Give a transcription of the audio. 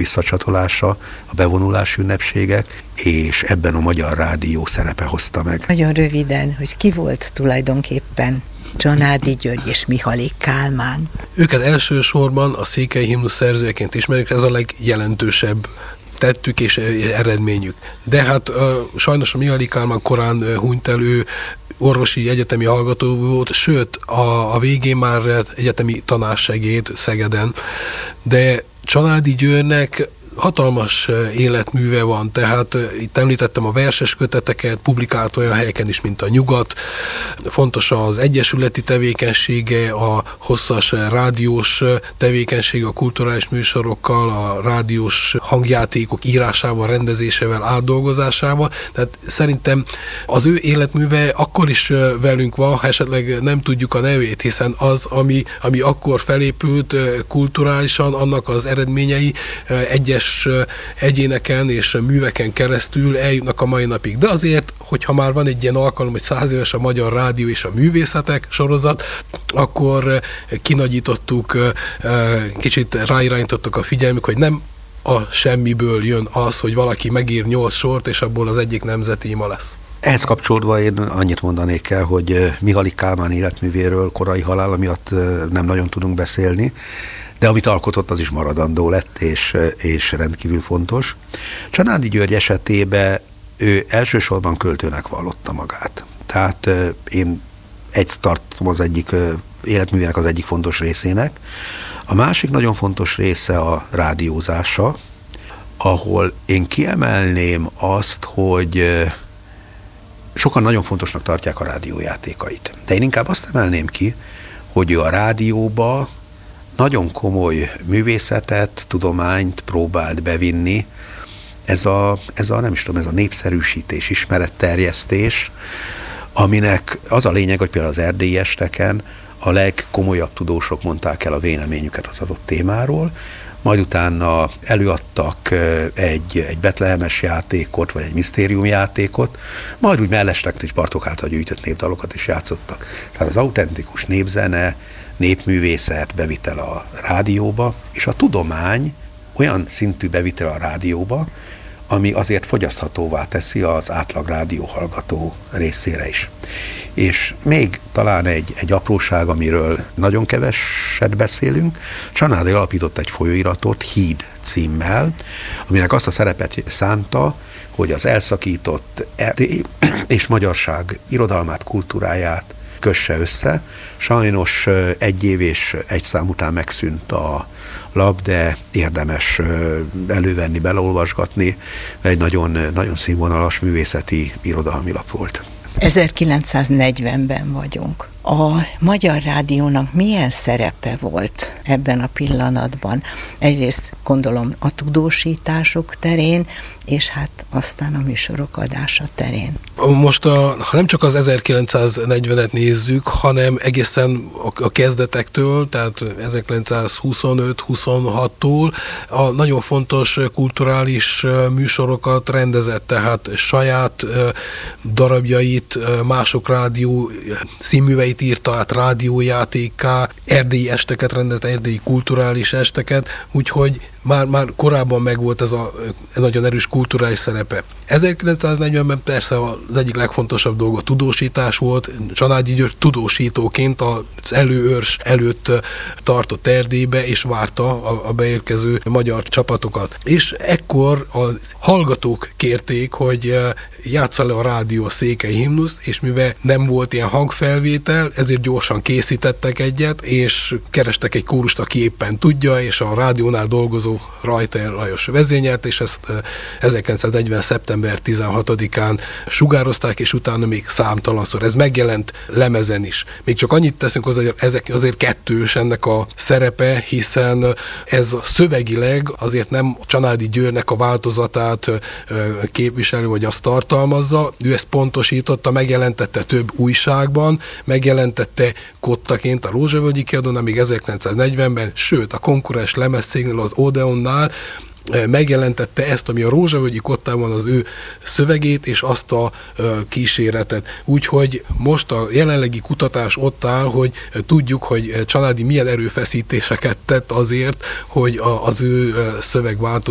visszacsatolása, a bevonulási ünnepségek, és ebben a Magyar Rádió szerepe hozta meg. Nagyon röviden, hogy ki volt tulajdonképpen Csanádi György és Mihály Kálmán? Őket elsősorban a székely himnusz szerzőjeként ismerjük, ez a legjelentősebb tettük és eredményük. De hát sajnos a Mihály Kálmán korán hunyt el, ő orvosi egyetemi hallgató volt, sőt a végén már egyetemi tanársegéd Szegeden. De Csanádi Györgynek hatalmas életműve van, tehát itt említettem a verses köteteket, publikált olyan helyeken is, mint a Nyugat. Fontos az egyesületi tevékenysége, a hosszas rádiós tevékenysége, a kulturális műsorokkal, a rádiós hangjátékok írásával, rendezésével, átdolgozásával. Tehát szerintem az ő életműve akkor is velünk van, ha esetleg nem tudjuk a nevét, hiszen az, ami akkor felépült kulturálisan, annak az eredményei egyes egyéneken és műveken keresztül eljutnak a mai napig. De azért, hogyha már van egy ilyen alkalom, hogy 100 éves a Magyar Rádió és a művészetek sorozat, akkor kinagyítottuk, kicsit ráirányítottuk a figyelmük, hogy nem a semmiből jön az, hogy valaki megír 8 sort, és abból az egyik nemzeti ima lesz. Ehhez kapcsolódva én annyit mondanék el, hogy Mihály Kálmán életművéről korai halála miatt nem nagyon tudunk beszélni, de amit alkotott, az is maradandó lett, és rendkívül fontos. Csanádi György esetében ő elsősorban költőnek vallotta magát. Tehát én tartom az egyik életművének az egyik fontos részének. A másik nagyon fontos része a rádiózása, ahol én kiemelném azt, hogy sokan nagyon fontosnak tartják a rádiójátékait. De én inkább azt emelném ki, hogy ő a rádióba nagyon komoly művészetet, tudományt próbált bevinni. Ez a népszerűsítés, ismeretterjesztés, aminek az a lényeg, hogy például az erdélyi esteken a legkomolyabb tudósok mondták el a véleményüket az adott témáról, majd utána előadtak egy betlehemes játékot, vagy egy misztériumjátékot, majd úgy mellesleg is Bartók által gyűjtött népdalokat is játszottak. Tehát az autentikus népzene, népművészet bevitel a rádióba, és a tudomány olyan szintű bevitel a rádióba, ami azért fogyaszthatóvá teszi az átlag rádióhallgató részére is. És még talán egy apróság, amiről nagyon keveset beszélünk, Csanádi alapított egy folyóiratot Híd címmel, aminek azt a szerepet szánta, hogy az elszakított erdély és magyarság irodalmát, kultúráját kösse össze. Sajnos 1 év és 1 szám után megszűnt a lap, de érdemes elővenni, beleolvasgatni. Egy nagyon, nagyon színvonalas művészeti irodalmi lap volt. 1940-ben vagyunk. A Magyar Rádiónak milyen szerepe volt ebben a pillanatban? Egyrészt gondolom a tudósítások terén, és hát aztán a műsorok adása terén. Most ha nem csak az 1940-et nézzük, hanem egészen a kezdetektől, tehát 1925-26-tól a nagyon fontos kulturális műsorokat rendezett, tehát saját darabjait, mások rádió színműveit írta át rádiójátékká, erdélyi esteket rendezett, erdélyi kulturális esteket, úgyhogy már korábban megvolt ez a nagyon erős kulturális szerepe. 1940-ben persze az egyik legfontosabb dolog a tudósítás volt. Csanádi György tudósítóként az előőrs előtt tartott Erdélybe, és várta a beérkező magyar csapatokat. És ekkor a hallgatók kérték, hogy játsza le a rádió a székely himnuszt, és mivel nem volt ilyen hangfelvétel, ezért gyorsan készítettek egyet, és kerestek egy kórust, aki éppen tudja, és a rádiónál dolgozó Rajter Lajos vezényelt, és ezt 1940. szeptember 16-án sugározták, és utána még számtalanszor. Ez megjelent lemezen is. Még csak annyit teszünk hozzá, hogy ezek azért kettős ennek a szerepe, hiszen ez szövegileg azért nem Csanádi Györgynek a változatát képviselő, vagy azt tartalmazza. Ő ezt pontosította, megjelentette több újságban, megjelentette kottaként a Rózsavölgyi Kiadónál még 1940-ben, sőt a konkurens lemezcégnél, az Odeonnál megjelentette ezt, ami a Rózsavölgyi kottában az ő szövegét, és azt a kíséretet. Úgyhogy most a jelenlegi kutatás ott áll, hogy tudjuk, hogy Csanádi milyen erőfeszítéseket tett azért, hogy az ő szövegváltozat